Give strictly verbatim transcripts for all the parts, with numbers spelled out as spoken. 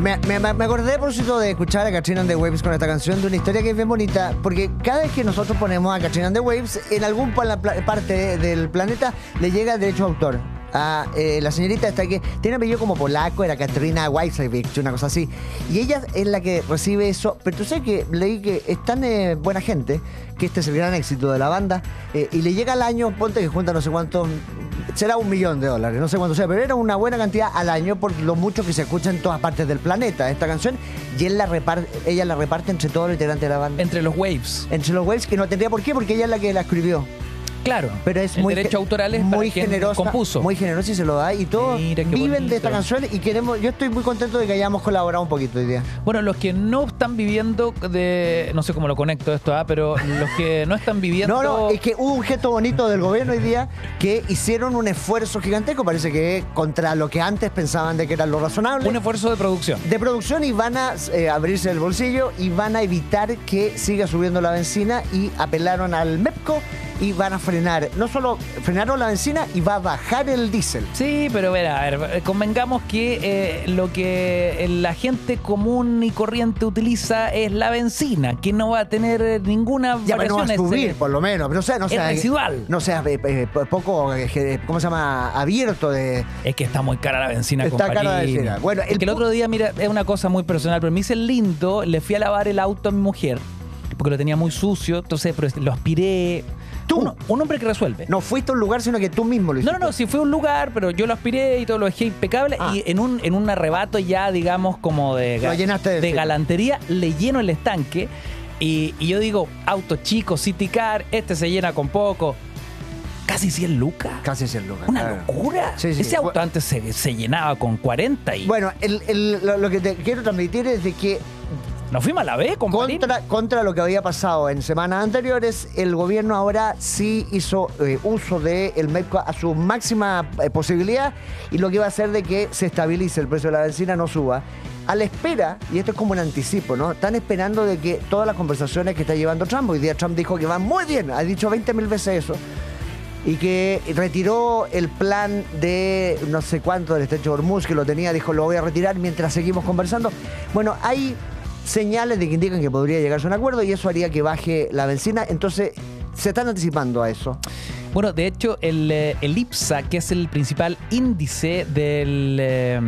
Me, me, me acordé a propósito de escuchar a Katrina and the Waves con esta canción de una historia que es bien bonita, porque cada vez que nosotros ponemos a Katrina and the Waves, en algún pa- parte del planeta le llega derecho de autor. A eh, la señorita esta que tiene apellido como polaco, era Katrina Wajcicki, una cosa así. Y ella es la que recibe eso. Pero tú sabes que leí que es tan eh, buena gente que este es el gran éxito de la banda. Eh, y le llega al año, ponte que junta no sé cuántos, será un millón de dólares, no sé cuánto sea, pero era una buena cantidad al año por lo mucho que se escucha en todas partes del planeta esta canción. Y él la reparte, ella la reparte entre todos los integrantes de la banda. Entre los Waves. Entre los Waves, que no tendría por qué, porque ella es la que la escribió. Claro, pero es el muy derecho autoral es muy para quien generosa, compuso. muy generosa y se lo da y todos viven bonito. de esta canción y queremos. Yo estoy muy contento de que hayamos colaborado un poquito hoy día. Bueno, los que no están viviendo de, no sé cómo lo conecto esto, ¿ah? Pero los que no están viviendo. No, no, es que hubo un gesto bonito del gobierno hoy día que hicieron un esfuerzo gigantesco, parece que contra lo que antes pensaban de que era lo razonable. Un esfuerzo de producción. De producción y van a eh, abrirse el bolsillo y van a evitar que siga subiendo la benzina y apelaron al MEPCO y van a frenar, no solo frenaron la benzina y va a bajar el diésel. Sí, pero verá, a ver, convengamos que eh, lo que la gente común y corriente utiliza es la benzina, que no va a tener ninguna ya, variación. No va a subir, ese, por lo menos. Pero, o sea, no sea, es residual. No sea eh, eh, poco, eh, ¿cómo se llama? Abierto de... Es que está muy cara la benzina, Está compañía. cara la benzina. Bueno, el, que el otro día, mira, es una cosa muy personal, pero me hice el lindo, le fui a lavar el auto a mi mujer, porque lo tenía muy sucio, entonces pero lo aspiré. ¿Tú? Un, un hombre que resuelve. No fuiste a un lugar, sino que tú mismo lo hiciste. No, no, no, sí fue un lugar, pero yo lo aspiré y todo lo dejé impecable. Ah. Y en un, en un arrebato ya, digamos, como de, lo llenaste de, de galantería, le lleno el estanque. Y, y yo digo, auto chico, City Car, este se llena con poco. Casi cien lucas. Casi cien lucas. Una claro. locura. Sí, sí. Ese auto antes se, se llenaba con cuarenta y... Bueno, el, el, lo, lo que te quiero transmitir es de que nos fuimos a la B, compadre. Contra, contra lo que había pasado en semanas anteriores, el gobierno ahora sí hizo eh, uso del MEPCO a su máxima eh, posibilidad y lo que va a hacer de que se estabilice el precio de la benzina, no suba. A la espera, y esto es como un anticipo, ¿no? Están esperando de que todas las conversaciones que está llevando Trump, hoy día Trump dijo que van muy bien, ha dicho veinte mil veces eso, y que retiró el plan de no sé cuánto del estrecho de Hormuz, que lo tenía, dijo lo voy a retirar mientras seguimos conversando. Bueno, hay señales de que indican que podría llegarse a un acuerdo y eso haría que baje la benzina, entonces se están anticipando a eso. Bueno, de hecho, el, el IPSA, que es el principal índice del... Eh,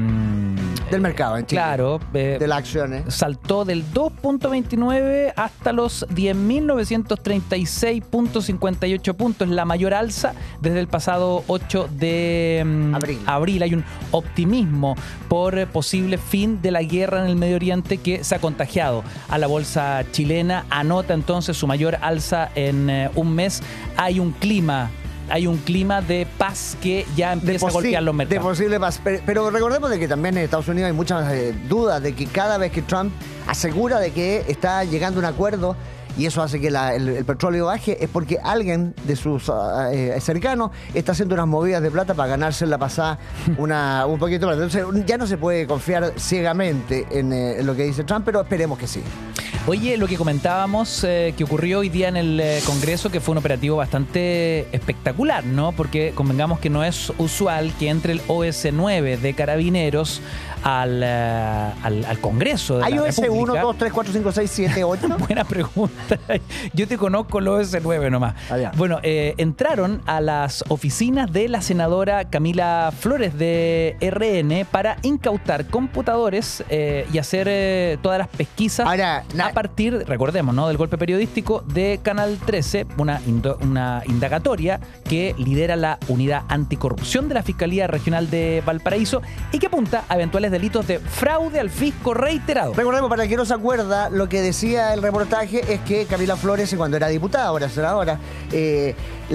del mercado, en Chile. Claro. Eh, de las acciones. Saltó del dos punto veintinueve hasta los diez mil novecientos treinta y seis punto cincuenta y ocho puntos. La mayor alza desde el pasado ocho de um, abril. abril. Hay un optimismo por posible fin de la guerra en el Medio Oriente que se ha contagiado a la bolsa chilena. Anota entonces su mayor alza en uh, un mes. Hay un clima hay un clima de paz que ya empieza a golpear los mercados. De posible paz. Pero, pero recordemos de que también en Estados Unidos hay muchas eh, dudas de que cada vez que Trump asegura de que está llegando a un acuerdo y eso hace que la, el, el petróleo baje, es porque alguien de sus uh, eh, cercanos está haciendo unas movidas de plata para ganarse en la pasada una, un poquito más. Entonces ya no se puede confiar ciegamente en, eh, en lo que dice Trump, pero esperemos que sí. Oye, lo que comentábamos eh, que ocurrió hoy día en el eh, Congreso, que fue un operativo bastante espectacular, ¿no? Porque convengamos que no es usual que entre el O S nueve de Carabineros al, uh, al, al Congreso de ¿Hay la O S República. uno, dos, tres, cuatro, cinco, seis, siete, ocho? Buena pregunta. Yo te conozco el O S nueve nomás. Allá. Bueno, eh, entraron a las oficinas de la senadora Camila Flores de R N para incautar computadores eh, y hacer eh, todas las pesquisas. Ahora, a partir, recordemos, ¿no?, del golpe periodístico de Canal trece, una, indo, una indagatoria que lidera la unidad anticorrupción de la Fiscalía Regional de Valparaíso y que apunta a eventuales delitos de fraude al fisco reiterado. Recordemos, para el que no se acuerda, lo que decía el reportaje es que Camila Flores, cuando era diputada, ahora senadora, eh,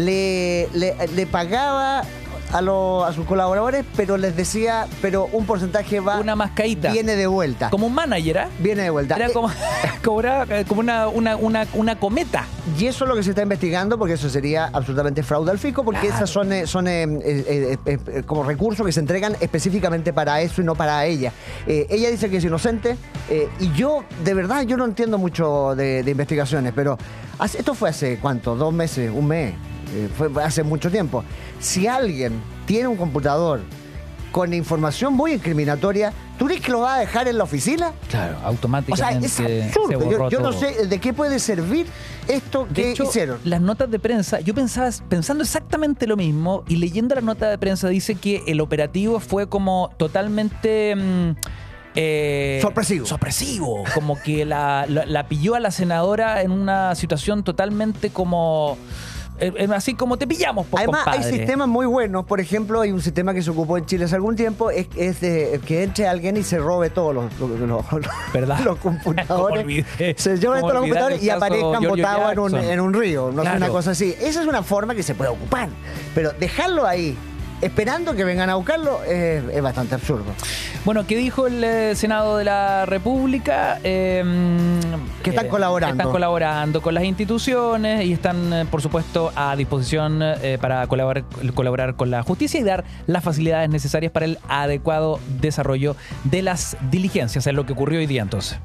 le, le, le pagaba a, lo, a sus colaboradores, pero les decía, pero un porcentaje va... Una mascadita. Viene de vuelta. Como un manager, ¿eh? Viene de vuelta. Era como, cobraba como una, una, una, una cometa. Y eso es lo que se está investigando, porque eso sería absolutamente fraude al fisco, porque claro, esas son, son eh, eh, eh, eh, como recursos que se entregan específicamente para eso y no para ella. Eh, ella dice que es inocente, eh, y yo, de verdad, yo no entiendo mucho de, de investigaciones, pero hace, esto fue hace, ¿cuánto? ¿Dos meses? ¿Un mes? Eh, fue hace mucho tiempo. Si alguien tiene un computador con información muy incriminatoria, ¿Tú crees que lo vas a dejar en la oficina? Claro, O sea, automáticamente es se absurdo. borró Yo, yo no todo. sé de qué puede servir esto De que hecho, hicieron. las notas de prensa, yo pensaba pensando exactamente lo mismo y leyendo la nota de prensa dice que el operativo fue como totalmente mm, eh, Sorpresivo. sorpresivo, como que la, la, la pilló a la senadora en una situación totalmente como eh, así como te pillamos, pues, Además, compadre. hay sistemas muy buenos. Por ejemplo, hay un sistema que se ocupó en Chile hace algún tiempo, es, es de que entre alguien y se robe todos los, los, los, ¿Verdad? los computadores. Como olvidé- Se llevan como todos los olvidar computadores el y caso aparezcan Giorgio botados en un, Jackson. en un río. No sé, Claro. una cosa así. Esa es una forma que se puede ocupar. Pero dejarlo ahí, esperando que vengan a buscarlo, es, es bastante absurdo. Bueno, ¿qué dijo el eh, Senado de la República? Eh, Que están colaborando. Están colaborando con las instituciones y están, eh, por supuesto, a disposición eh, para colaborar, colaborar con la justicia y dar las facilidades necesarias para el adecuado desarrollo de las diligencias. Es lo que ocurrió hoy día, entonces.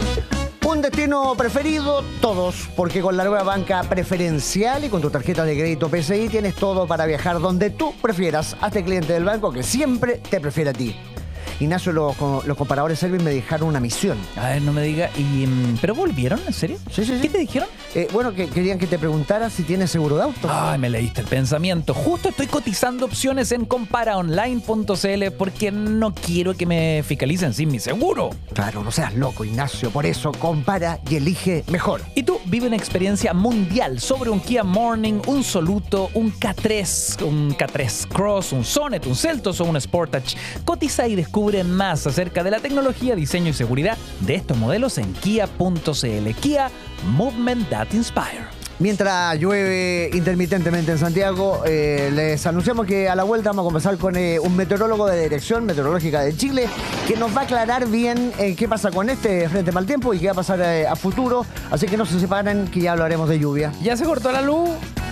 Un destino preferido, todos, porque con la nueva banca preferencial y con tu tarjeta de crédito P S I tienes todo para viajar donde tú prefieras. Hazte cliente del banco que siempre te prefiere a ti. Ignacio, los, los comparadores Service me dejaron una misión. A ver, no me diga. Y, mm, ¿pero volvieron? ¿En serio? Sí, sí, sí. ¿Qué te dijeron? Eh, bueno, que querían que te preguntara si tienes seguro de auto. Ay, me leíste el pensamiento. Justo estoy cotizando opciones en compara online punto c l porque no quiero que me fiscalicen sin mi seguro. Claro, no seas loco, Ignacio. Por eso compara y elige mejor. Y tú vive una experiencia mundial sobre un Kia Morning, un Soluto, un K tres, un K tres Cross, un Sonet, un Seltos o un Sportage. Cotiza y descubre más acerca de la tecnología, diseño y seguridad de estos modelos en kia punto c l. Kia, Movement That Inspire. Mientras llueve intermitentemente en Santiago, eh, les anunciamos que a la vuelta vamos a conversar con eh, un meteorólogo de Dirección Meteorológica de Chile que nos va a aclarar bien eh, qué pasa con este frente mal tiempo y qué va a pasar eh, a futuro. Así que no se separen, que ya hablaremos de lluvia. ¿Ya se cortó la luz?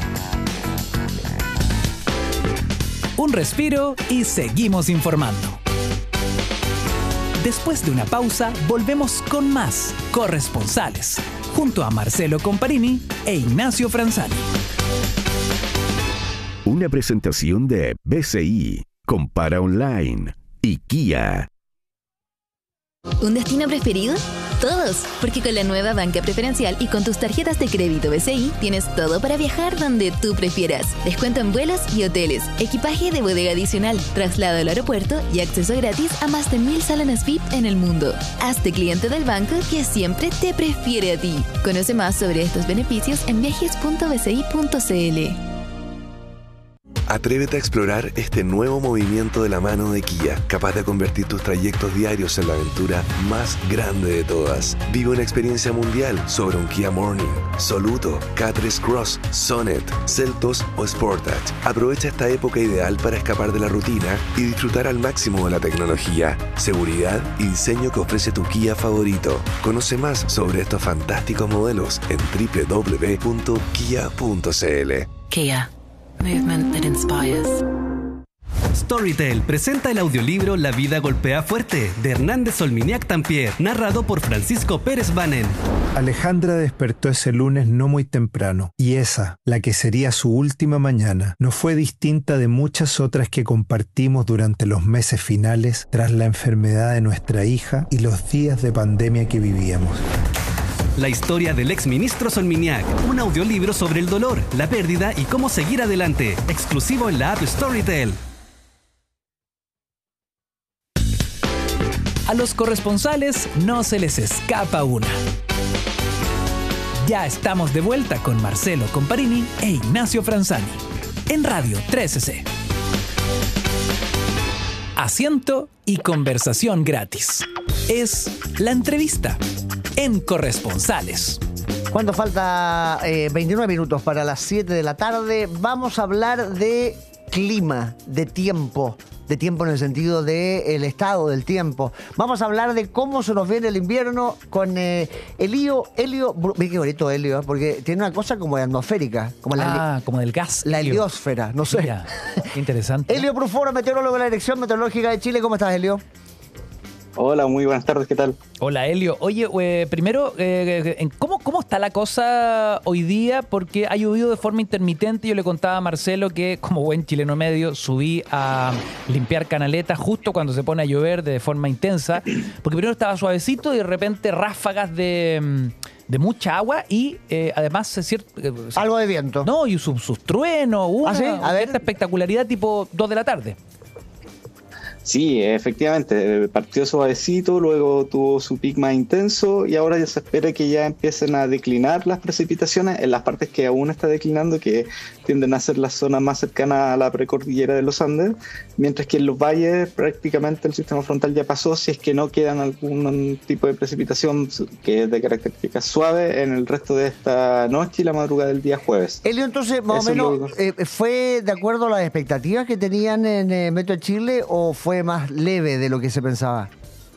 Un respiro y seguimos informando. Después de una pausa, volvemos con más Corresponsales, junto a Marcelo Comparini e Ignacio Franzani. Una presentación de B C I, Compara Online y Kia. ¿Un destino preferido? Todos, porque con la nueva banca preferencial y con tus tarjetas de crédito B C I tienes todo para viajar donde tú prefieras. Descuento en vuelos y hoteles, equipaje de bodega adicional, traslado al aeropuerto y acceso gratis a más de mil salones V I P en el mundo. Hazte cliente del banco que siempre te prefiere a ti. Conoce más sobre estos beneficios en viajes punto b c i punto c l. Atrévete a explorar este nuevo movimiento de la mano de Kia, capaz de convertir tus trayectos diarios en la aventura más grande de todas. Vive una experiencia mundial sobre un Kia Morning, Soluto, K tres Cross, Sonet, Seltos o Sportage. Aprovecha esta época ideal para escapar de la rutina y disfrutar al máximo de la tecnología, seguridad y diseño que ofrece tu Kia favorito. Conoce más sobre estos fantásticos modelos en doble u doble u doble u punto kia punto c l. Kia. Movement that inspires. Storytel presenta el audiolibro La vida golpea fuerte, de Hernández Solminiac Tampier, narrado por Francisco Pérez Banén. Alejandra despertó ese lunes no muy temprano, y esa, la que sería su última mañana, no fue distinta de muchas otras que compartimos durante los meses finales tras la enfermedad de nuestra hija y los días de pandemia que vivíamos. La historia del exministro Solminiac, un audiolibro sobre el dolor, la pérdida y cómo seguir adelante, exclusivo en la app Storytel. A los corresponsales no se les escapa una. Ya estamos de vuelta con Marcelo Comparini e Ignacio Franzani en Radio trece C. Asiento y conversación gratis. Es la entrevista en Corresponsales. Cuando falta eh, veintinueve minutos para las siete de la tarde, vamos a hablar de clima, de tiempo. De tiempo en el sentido del estado del tiempo. Vamos a hablar de cómo se nos viene el invierno con eh, Elio, Helio, mira qué bonito Helio, ¿eh? Porque tiene una cosa como de atmosférica, como la, Ah, como del gas. la Helio. heliosfera, no sé. Mira, qué interesante. Helio Bruforo, meteorólogo de la Dirección Meteorológica de Chile, ¿cómo estás, Helio? Hola, muy buenas tardes, ¿qué tal? Hola, Helio. Oye, eh, primero, eh, ¿cómo, ¿cómo está la cosa hoy día? Porque ha llovido de forma intermitente. Yo le contaba a Marcelo que, como buen chileno medio, subí a limpiar canaletas justo cuando se pone a llover de forma intensa. Porque primero estaba suavecito y de repente ráfagas de, de mucha agua y eh, además es cierto... Eh, algo de viento. No, y sus, sus truenos, una ¿Ah, sí? A ver. Esta espectacularidad tipo dos de la tarde. Sí, efectivamente, partió suavecito, luego tuvo su pic más intenso y ahora ya se espera que ya empiecen a declinar las precipitaciones en las partes que aún está declinando, que tienden a ser las zonas más cercanas a la precordillera de los Andes, mientras que en los valles prácticamente el sistema frontal ya pasó, si es que no quedan algún tipo de precipitación que es de características suaves en el resto de esta noche y la madrugada del día jueves. Elio, entonces, más Eso o menos, lo... eh, ¿fue de acuerdo a las expectativas que tenían en eh, Meteo Chile o fue más leve de lo que se pensaba?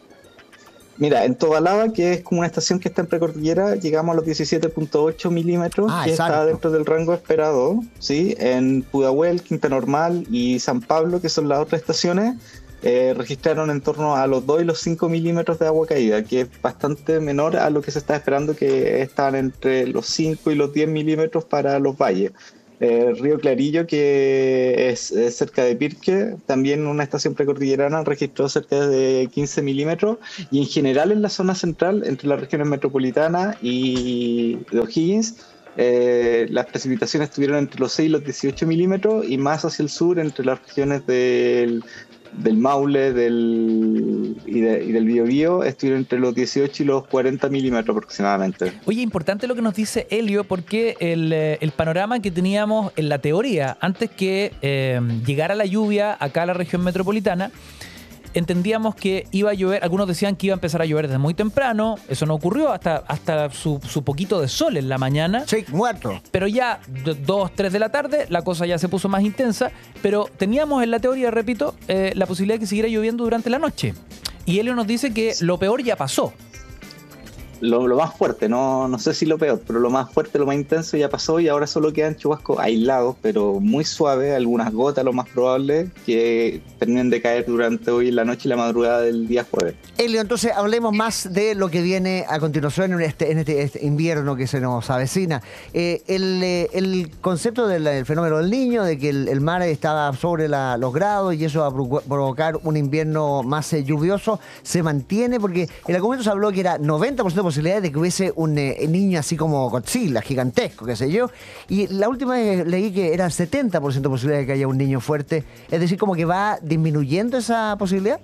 Mira, en Tobalaba, que es como una estación que está en precordillera, llegamos a los diecisiete punto ocho milímetros, ah, que exacto. Está dentro del rango esperado, ¿sí? En Pudahuel, Quinta Normal y San Pablo, que son las otras estaciones, eh, registraron en torno a los dos y los cinco milímetros de agua caída, que es bastante menor a lo que se está esperando, que están entre los cinco y los diez milímetros para los valles. Eh, Río Clarillo, que es, es cerca de Pirque, también una estación precordillerana, registró cerca de quince milímetros, y en general en la zona central, entre las regiones metropolitanas y de O'Higgins, eh, las precipitaciones estuvieron entre los seis y los dieciocho milímetros, y más hacia el sur, entre las regiones del, del Maule del, y, de, y del Biobío, estuvieron entre los dieciocho y los cuarenta milímetros aproximadamente. Oye, importante lo que nos dice Helio, porque el, el panorama que teníamos en la teoría, antes que eh, llegara la lluvia acá a la región metropolitana, entendíamos que iba a llover, algunos decían que iba a empezar a llover desde muy temprano, eso no ocurrió hasta, hasta su, su poquito de sol en la mañana. Sí, muerto. Pero ya dos, tres de la tarde, la cosa ya se puso más intensa, pero teníamos en la teoría, repito, eh, la posibilidad de que siguiera lloviendo durante la noche. Y Helio nos dice que lo peor ya pasó. Lo, lo más fuerte, no, no sé si lo peor, pero lo más fuerte, lo más intenso ya pasó y ahora solo quedan chubascos aislados, pero muy suaves, algunas gotas lo más probable, que terminen de caer durante hoy la noche y la madrugada del día jueves. Elio, entonces hablemos más de lo que viene a continuación en este, en este, este invierno que se nos avecina. Eh, el, eh, el concepto del, del fenómeno del Niño, de que el, el mar estaba sobre la, los grados y eso va a provocar un invierno más eh, lluvioso, se mantiene, porque en algún momento se habló que era noventa por ciento de posibilidades de que hubiese un eh, niño así como Godzilla, gigantesco, qué sé yo, y la última vez leí que era setenta por ciento de posibilidades de que haya un niño fuerte, es decir, como que va disminuyendo esa posibilidad.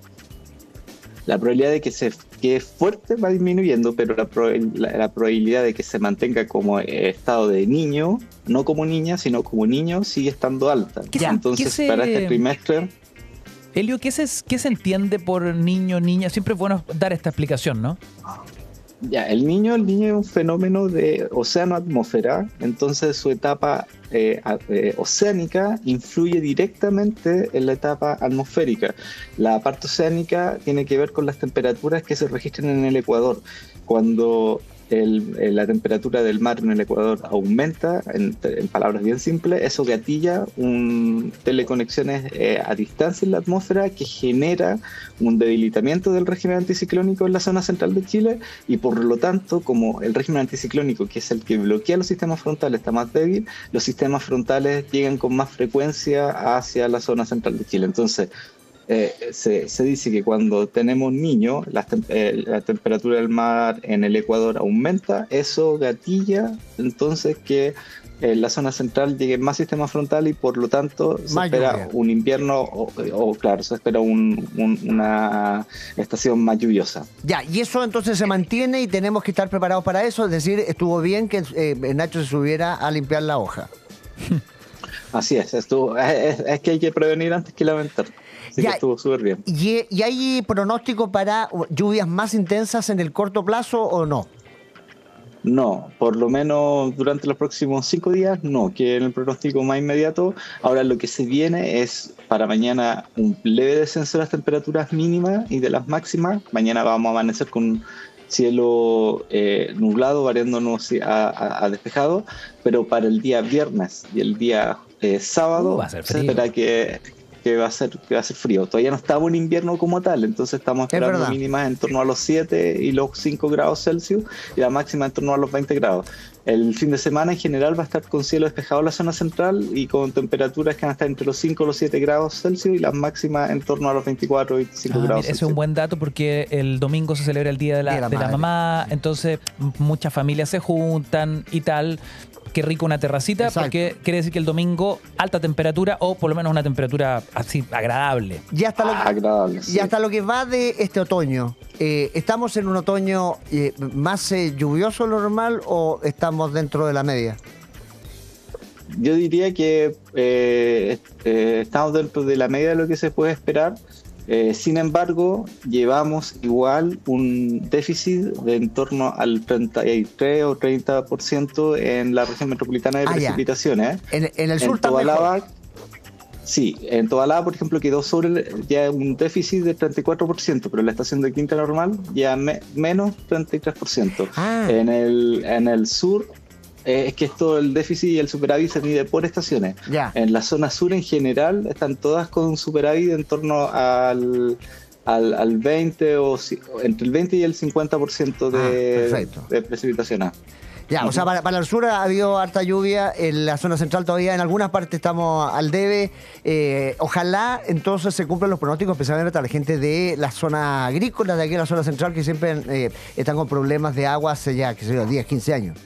La probabilidad de que se quede fuerte va disminuyendo, pero la, pro, la, la probabilidad de que se mantenga como estado de niño, no como niña, sino como niño, sigue estando alta. Ya, entonces, se... para este trimestre... Helio, ¿qué se, ¿qué se entiende por niño, niña? Siempre es bueno dar esta explicación, ¿no? Ya, el niño, el niño es un fenómeno de océano-atmósfera, entonces su etapa eh, eh, oceánica influye directamente en la etapa atmosférica. La parte oceánica tiene que ver con las temperaturas que se registran en el Ecuador. Cuando el, la temperatura del mar en el Ecuador aumenta, en, en palabras bien simples, eso gatilla un, teleconexiones eh, a distancia en la atmósfera que genera un debilitamiento del régimen anticiclónico en la zona central de Chile, y por lo tanto, como el régimen anticiclónico, que es el que bloquea los sistemas frontales, está más débil, los sistemas frontales llegan con más frecuencia hacia la zona central de Chile. Entonces, Eh, se, se dice que cuando tenemos niños, la, eh, la temperatura del mar en el Ecuador aumenta, eso gatilla entonces que en la zona central llegue más sistema frontal y por lo tanto se más espera lluvia. Un invierno o, o claro, se espera un, un, una estación más lluviosa. Ya, y eso entonces se mantiene y tenemos que estar preparados para eso, es decir, estuvo bien que eh, Nacho se subiera a limpiar la hoja. Así es, estuvo, es, es que hay que prevenir antes que lamentar. Así ya, que estuvo súper bien. ¿Y, ¿Y hay pronóstico para lluvias más intensas en el corto plazo o no? No, por lo menos durante los próximos cinco días no, que en el pronóstico más inmediato. Ahora lo que se viene es para mañana un leve descenso de las temperaturas mínimas y de las máximas. Mañana vamos a amanecer con cielo eh, nublado, variándonos a, a, a despejado, pero para el día viernes y el día eh, sábado uh, va a ser se espera que que va a ser que va a ser frío. Todavía no estamos en invierno como tal, entonces estamos esperando mínimas en torno a los siete y los cinco grados Celsius y la máxima en torno a los veinte grados. El fin de semana en general va a estar con cielo despejado en la zona central y con temperaturas que van a estar entre los cinco y los siete grados Celsius y las máximas en torno a los veinticuatro y veinticinco ah, grados mira, Celsius. Ese es un buen dato porque el domingo se celebra el Día de la, de la, de la Mamá, entonces muchas familias se juntan y tal. Qué rico una terracita. Exacto. Porque quiere decir que el domingo alta temperatura o por lo menos una temperatura así agradable. Ya está lo que, agradable, sí. Ya hasta lo que va de este otoño. Eh, ¿Estamos en un otoño eh, más eh, lluvioso de lo normal o estamos dentro de la media? Yo diría que eh, eh, estamos dentro de la media de lo que se puede esperar. Eh, sin embargo, llevamos igual un déficit de en torno al treinta y tres o treinta por ciento en la región metropolitana de ah, precipitaciones. En, en el sur en Tobalaba, sí, en Tobalaba, por ejemplo, quedó sobre ya un déficit de treinta y cuatro por ciento, pero en la estación de Quinta Normal ya me, menos treinta y tres por ciento. Ah. En el, en el sur, Eh, es que esto, el déficit y el superávit se mide por estaciones. Ya. En la zona sur en general están todas con un superávit en torno al, al, al veinte o entre el veinte y el cincuenta por ciento de, ah, de precipitaciones. Ya, o sea, para, para el sur ha habido harta lluvia, en la zona central todavía en algunas partes estamos al debe. Eh, ojalá entonces se cumplan los pronósticos, especialmente para la gente de la zona agrícola, de aquí en la zona central, que siempre eh, están con problemas de agua hace ya, qué sé yo, diez, quince años.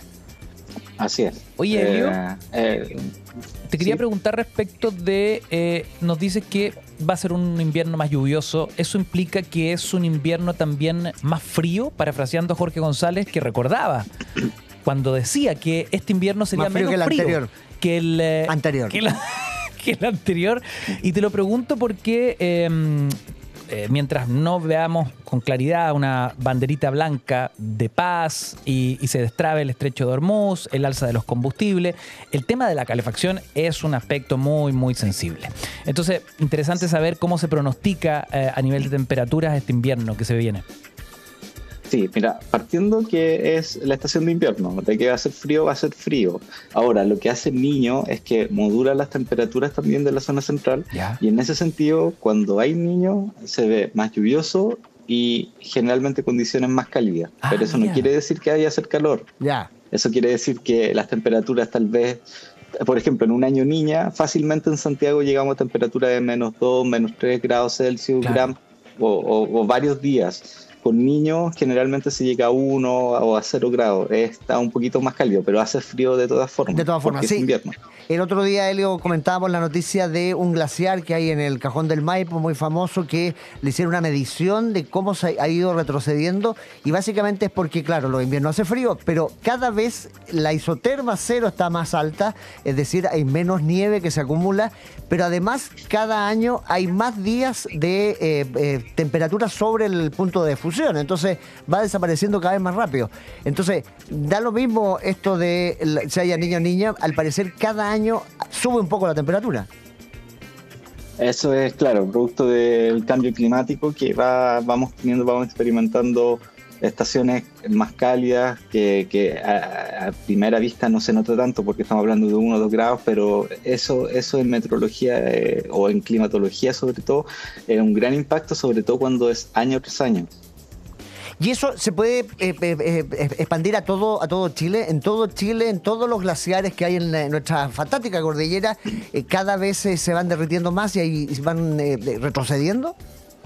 Así es. Oye, Elio, eh, eh, te quería ¿sí? preguntar respecto de, eh, nos dices que va a ser un invierno más lluvioso, ¿eso implica que es un invierno también más frío? Parafraseando a Jorge González, que recordaba cuando decía que este invierno sería más frío menos que el frío anterior. que el eh, anterior. Que, la, que el anterior. Y te lo pregunto porque eh, eh, mientras no veamos con claridad una banderita blanca de paz y, y se destrabe el estrecho de Hormuz, el alza de los combustibles, el tema de la calefacción es un aspecto muy, muy sensible. Entonces, interesante saber cómo se pronostica eh, a nivel de temperaturas este invierno que se viene. Sí, mira, partiendo que es la estación de invierno, de que va a ser frío, va a ser frío. Ahora, lo que hace el niño es que modula las temperaturas también de la zona central. ¿Ya? Y en ese sentido, cuando hay niños, se ve más lluvioso y generalmente condiciones más cálidas. Ah, pero eso yeah. no quiere decir que vaya a hacer calor. Ya. Eso quiere decir que las temperaturas tal vez, por ejemplo, en un año niña, fácilmente en Santiago llegamos a temperaturas de menos dos, menos tres grados Celsius, claro. gran, o, o, o varios días. Con niños generalmente se llega a uno o a cero grados. Está un poquito más cálido, pero hace frío de todas formas. De todas formas, sí. Es invierno. El otro día, Elio, comentábamos la noticia de un glaciar que hay en el Cajón del Maipo, muy famoso, que le hicieron una medición de cómo se ha ido retrocediendo y básicamente es porque, claro, los inviernos hace frío, pero cada vez la isoterma cero está más alta, es decir, hay menos nieve que se acumula, pero además cada año hay más días de eh, eh, temperatura sobre el punto de fusión, entonces va desapareciendo cada vez más rápido. Entonces, da lo mismo esto de si haya niño o niña, al parecer cada año sube un poco la temperatura. Eso es, claro, producto del cambio climático que va, vamos teniendo, vamos experimentando estaciones más cálidas que, que a, a primera vista no se nota tanto porque estamos hablando de uno o dos grados, pero eso, eso en meteorología eh, o en climatología sobre todo, es un gran impacto, sobre todo cuando es año tras año. Y eso se puede eh, eh, eh, expandir a todo a todo Chile, en todo Chile, en todos los glaciares que hay en, la, en nuestra fantástica cordillera, eh, cada vez eh, se van derritiendo más y, ahí, y van eh, retrocediendo.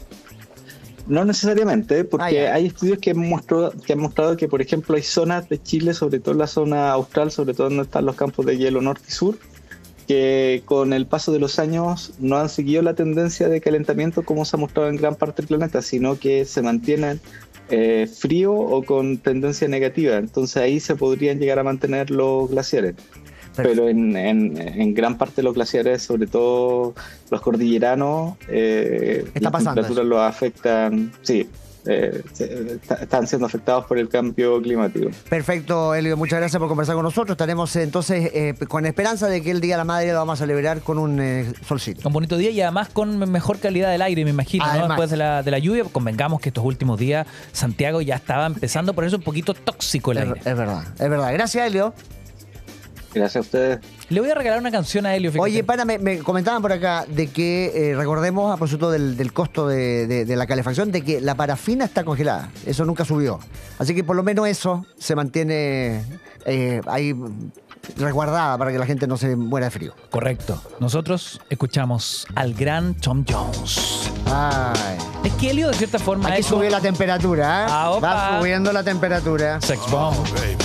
No necesariamente, porque ah, hay estudios que han, mostrado, que han mostrado que, por ejemplo, hay zonas de Chile, sobre todo en la zona austral, sobre todo donde están los campos de hielo norte y sur, que con el paso de los años no han seguido la tendencia de calentamiento como se ha mostrado en gran parte del planeta, sino que se mantienen eh, frío o con tendencia negativa. Entonces ahí se podrían llegar a mantener los glaciares. Pero en, en, en gran parte de los glaciares, sobre todo los cordilleranos, eh, las temperaturas los afectan, sí, eh, están siendo afectados por el cambio climático. Perfecto, Elio, muchas gracias por conversar con nosotros. Estaremos entonces eh, con esperanza de que el Día de la Madre lo vamos a celebrar con un eh, solcito. Un bonito día y además con mejor calidad del aire, me imagino, ¿no? Después de la, de la lluvia, convengamos que estos últimos días Santiago ya estaba empezando por eso un poquito tóxico el es, aire. Es verdad, es verdad. Gracias, Elio. Gracias a ustedes. Le voy a regalar una canción a Helio. Fíjate. Oye, para, me, me comentaban por acá de que, eh, recordemos a propósito del, del costo de, de, de la calefacción, de que la parafina está congelada. Eso nunca subió. Así que por lo menos eso se mantiene eh, ahí resguardada para que la gente no se muera de frío. Correcto. Nosotros escuchamos al gran Tom Jones. Ay. Es que Helio, de cierta forma, Aquí es sube la temperatura, ¿eh? Ah, opa. Va subiendo la temperatura. Sex bomb.